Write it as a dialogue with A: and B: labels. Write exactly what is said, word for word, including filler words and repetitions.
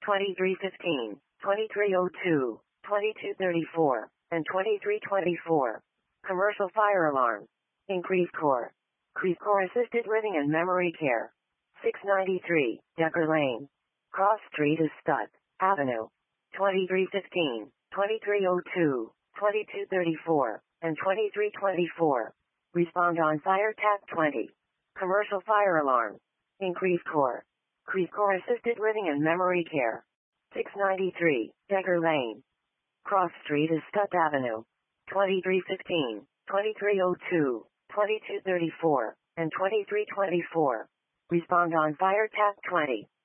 A: twenty-three fifteen, twenty-three oh two, twenty-two thirty-four, and twenty-three twenty-four. Commercial fire alarm. Increased core. Increased core assisted living and memory care. six ninety-three, Decker Lane. Cross Street is Stutt Avenue. twenty-three fifteen, twenty-three oh two, twenty-two thirty-four, and twenty-three twenty-four. Respond on fire tap twenty. Commercial fire alarm. Increased core. Increased core assisted living and memory care. six ninety-three, Decker Lane. Cross Street is Stutt Avenue. twenty-three fifteen, twenty-three oh two, twenty-two thirty-four, and twenty-three twenty-four. Respond on fire tap twenty.